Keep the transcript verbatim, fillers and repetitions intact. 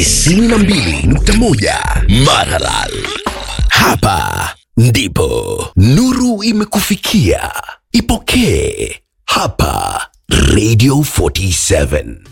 tisini na mbili nukta moja Maralal. Hapa ndipo nuru imekufikia. Ipokee hapa Radio arobaini na saba.